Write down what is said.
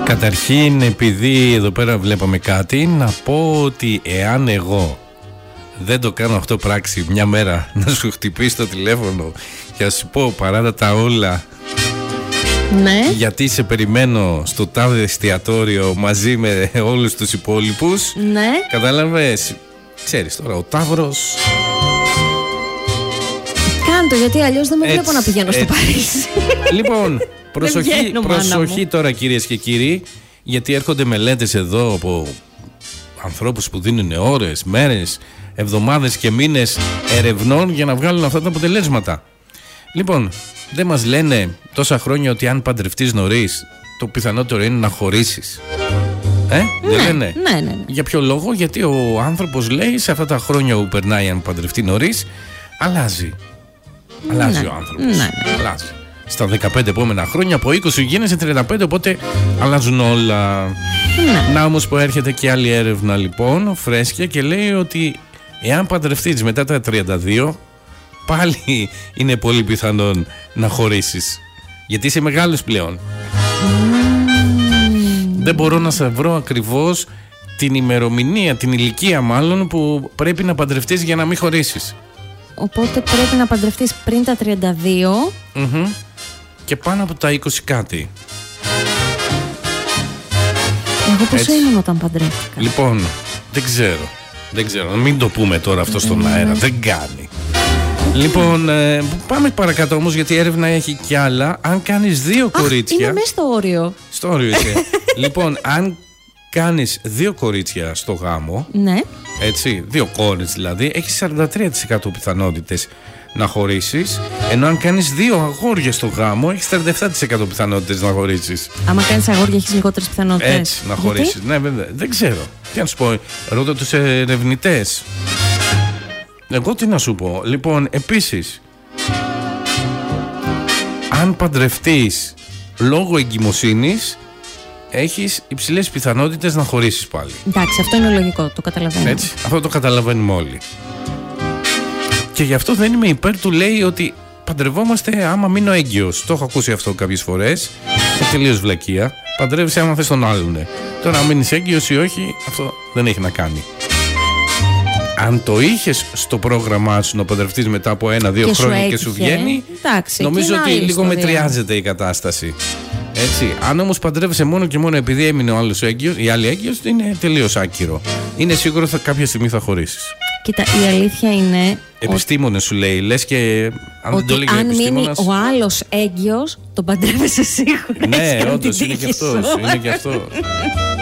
Καταρχήν, επειδή εδώ πέρα βλέπαμε κάτι, να πω ότι εάν εγώ δεν το κάνω αυτό πράξη μια μέρα, να σου χτυπήσει το τηλέφωνο και να σου πω παράτα τα όλα, ναι, γιατί σε περιμένω στο τάδε εστιατόριο μαζί με όλους τους υπόλοιπους, ναι, κατάλαβες, ξέρεις τώρα, ο Ταύρος. Κάντο, γιατί αλλιώς δεν με βλέπω να πηγαίνω στο Παρίσι. Λοιπόν, προσοχή τώρα, κυρίες και κύριοι, γιατί έρχονται μελέτες εδώ από ανθρώπους που δίνουν ώρες, μέρες, εβδομάδες και μήνες ερευνών για να βγάλουν αυτά τα αποτελέσματα. Λοιπόν, δεν μας λένε τόσα χρόνια ότι αν παντρευτείς νωρίς, το πιθανότερο είναι να χωρίσεις. Δεν λένε. Ναι. Για ποιο λόγο? Γιατί ο άνθρωπος, λέει, σε αυτά τα χρόνια που περνάει, αν παντρευτεί νωρίς, αλλάζει. Αλλάζει ο άνθρωπος. Ναι. Αλλάζει. Στα 15 επόμενα χρόνια, από 20 γίνεσαι 35, οπότε αλλάζουν όλα. Ναι. Να όμως που έρχεται και άλλη έρευνα, λοιπόν, φρέσκια, και λέει ότι εάν παντρευτείς μετά τα 32, πάλι είναι πολύ πιθανόν να χωρίσεις. Γιατί είσαι μεγάλος πλέον. Δεν μπορώ να σε βρω ακριβώς την ημερομηνία, την ηλικία μάλλον, που πρέπει να παντρευτείς για να μην χωρίσεις. Οπότε πρέπει να παντρευτείς πριν τα 32. Και πάνω από τα 20 κάτι. Εγώ πόσο ήμουν όταν παντρεύτηκα? Λοιπόν, δεν ξέρω. Μην το πούμε τώρα αυτό στον αέρα. Δεν κάνει. Λοιπόν, πάμε παρακάτω όμως, γιατί η έρευνα έχει κι άλλα. Αν κάνεις 2 κορίτσια. Είναι μέσα στο όριο. Στο όριο είσαι. Λοιπόν, αν κάνεις 2 κορίτσια στο γάμο. Ναι. Έτσι, 2 κόρες δηλαδή, έχεις 43% πιθανότητες να χωρίσεις. Ενώ αν κάνεις 2 αγόρια στο γάμο, έχεις 37% πιθανότητες να χωρίσεις. Άμα κάνεις αγόρια, έχεις λιγότερες πιθανότητες. Έτσι, να χωρίσεις. Ναι, βέβαια. Δεν ξέρω. Τι να σου πω, ρώτα τους ερευνητές. Εγώ τι να σου πω. Λοιπόν, επίσης, αν παντρευτείς λόγω εγκυμοσύνης, έχεις υψηλές πιθανότητες να χωρίσεις πάλι. Εντάξει, αυτό είναι λογικό, το καταλαβαίνω. Έτσι, αυτό το καταλαβαίνουμε όλοι. Και γι' αυτό δεν είμαι υπέρ του, λέει, ότι παντρευόμαστε άμα μείνω έγκυος. Το έχω ακούσει αυτό κάποιες φορές. Είναι τελείως βλακεία. Παντρεύεσαι άμα θες τον άλλον. Τώρα, αν μείνεις έγκυος ή όχι, αυτό δεν έχει να κάνει. Αν το είχες στο πρόγραμμά σου να παντρευτείς μετά από 1-2 χρόνια και σου βγαίνει, εντάξει, νομίζω ότι λίγο μετριάζεται η κατάσταση. Έτσι. Αν όμως παντρεύεσαι μόνο και μόνο επειδή έμεινε ο άλλος έγκυος, η άλλη έγκυος, είναι τελείως άκυρο. Είναι σίγουρο ότι κάποια στιγμή θα χωρίσεις. Κοίτα, η αλήθεια είναι. Επιστήμονες σου λέει, λες, και αν δεν το λέγει επιστήμονας. Αν μείνει ο άλλος έγκυος, τον παντρεύεσαι σίγουρα. Ναι, όντως είναι και αυτό.